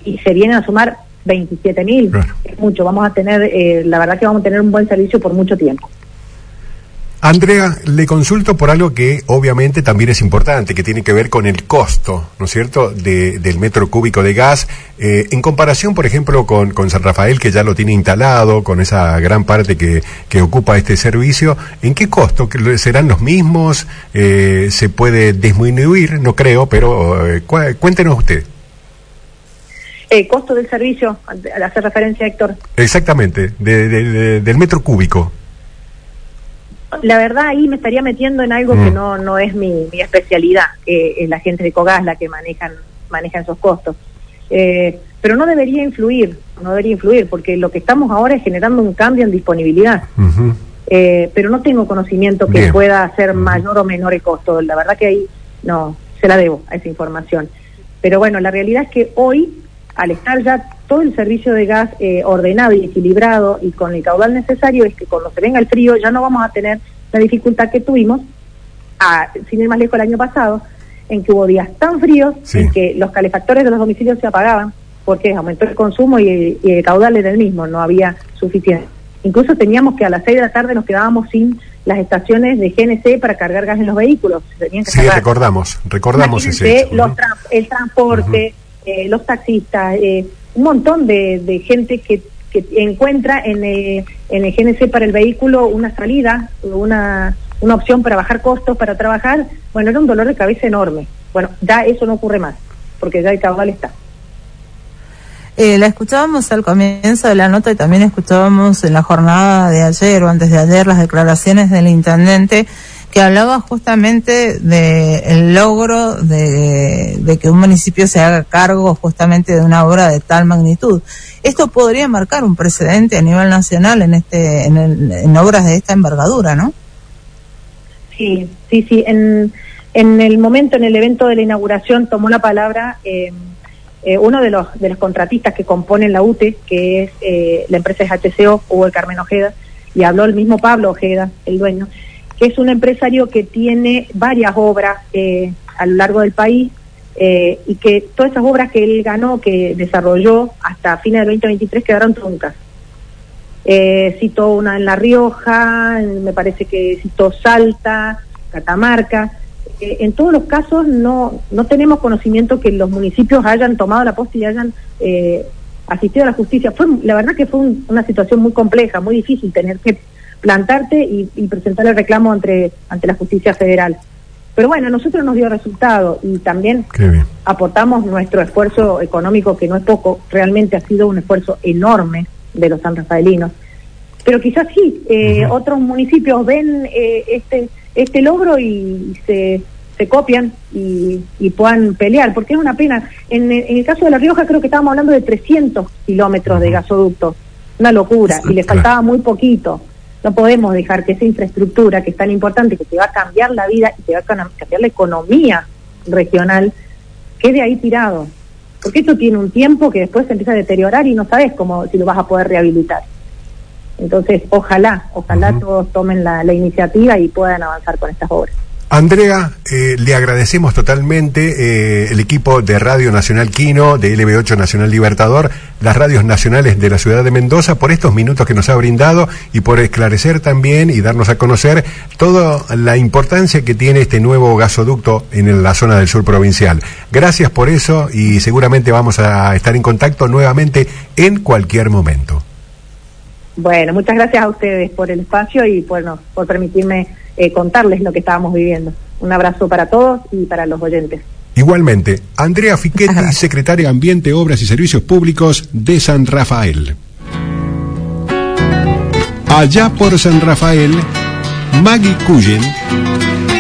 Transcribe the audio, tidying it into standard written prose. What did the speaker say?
y se vienen a sumar 27.000, claro. Es mucho. Vamos a tener, la verdad que vamos a tener un buen servicio por mucho tiempo. Andrea, le consulto por algo que obviamente también es importante, que tiene que ver con el costo, ¿no es cierto?, del metro cúbico de gas, en comparación, por ejemplo, con San Rafael, que ya lo tiene instalado, con esa gran parte que ocupa este servicio. ¿En qué costo? ¿Serán los mismos? ¿Se puede disminuir? No creo, pero cuéntenos usted. Costo del servicio, al hacer referencia, Héctor. Exactamente, del metro cúbico. La verdad, ahí me estaría metiendo en algo que no es mi especialidad, es la gente de Cogas la que manejan esos costos. Pero no debería influir, porque lo que estamos ahora es generando un cambio en disponibilidad. Uh-huh. Pero no tengo conocimiento que pueda ser mayor o menor el costo. La verdad que ahí no, se la debo a esa información. Pero bueno, la realidad es que hoy, al estar ya todo el servicio de gas ordenado y equilibrado y con el caudal necesario, es que cuando se venga el frío ya no vamos a tener la dificultad que tuvimos, sin ir más lejos, el año pasado, en que hubo días tan fríos en que los calefactores de los domicilios se apagaban porque aumentó el consumo y el caudal era el mismo, no había suficiente. Incluso teníamos que a las 6 de la tarde nos quedábamos sin las estaciones de GNC para cargar gas en los vehículos. Sí, recordamos ese hecho. El transporte, los taxistas, un montón de gente que encuentra en el GNC para el vehículo una salida, una opción para bajar costos, para trabajar. Bueno, era un dolor de cabeza enorme. Bueno, ya eso no ocurre más, porque ya el caudal está. La escuchábamos al comienzo de la nota y también escuchábamos en la jornada de ayer o antes de ayer las declaraciones del intendente, que hablaba justamente del logro de que un municipio se haga cargo justamente de una obra de tal magnitud. Esto podría marcar un precedente a nivel nacional en obras de esta envergadura, ¿no? Sí. En el momento, en el evento de la inauguración, tomó la palabra uno de los contratistas que componen la UTE, que es la empresa es HCO, Hugo Carmen Ojeda, y habló el mismo Pablo Ojeda, el dueño, que es un empresario que tiene varias obras a lo largo del país, y que todas esas obras que él ganó, que desarrolló hasta fines del 2023, quedaron truncas. Citó una en La Rioja, me parece que citó Salta, Catamarca. En todos los casos no tenemos conocimiento que los municipios hayan tomado la posta y hayan asistido a la justicia. La verdad que fue una situación muy compleja, muy difícil tener que plantarte y presentar el reclamo ante la justicia federal. Pero bueno, a nosotros nos dio resultado y también aportamos nuestro esfuerzo económico, que no es poco, realmente ha sido un esfuerzo enorme de los sanrafaelinos. Pero quizás sí, otros municipios ven este logro y se copian y puedan pelear, porque es una pena. En el caso de La Rioja creo que estábamos hablando de 300 kilómetros de gasoducto, una locura, y le faltaba muy poquito. No podemos dejar que esa infraestructura, que es tan importante, que te va a cambiar la vida y te va a cambiar la economía regional, quede ahí tirado. Porque esto tiene un tiempo que después se empieza a deteriorar y no sabes si lo vas a poder rehabilitar. Entonces, ojalá todos tomen la iniciativa y puedan avanzar con estas obras. Andrea, le agradecemos totalmente el equipo de Radio Nacional Quino, de LB8 Nacional Libertador, las radios nacionales de la ciudad de Mendoza, por estos minutos que nos ha brindado y por esclarecer también y darnos a conocer toda la importancia que tiene este nuevo gasoducto en la zona del sur provincial. Gracias por eso y seguramente vamos a estar en contacto nuevamente en cualquier momento. Bueno, muchas gracias a ustedes por el espacio y por permitirme contarles lo que estábamos viviendo. Un abrazo para todos y para los oyentes. Igualmente, Andrea Fichetti, secretaria de Ambiente, Obras y Servicios Públicos de San Rafael. Allá por San Rafael, Maggie Cullen